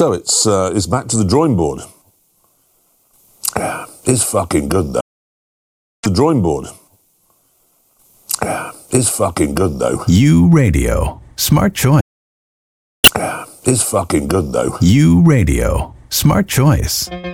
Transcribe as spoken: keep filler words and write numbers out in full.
So it's uh, it's back to the drawing board. It's fucking good though. The drawing board. It's fucking good though. U Radio. Smart choice. It's fucking good though. U Radio. Smart choice.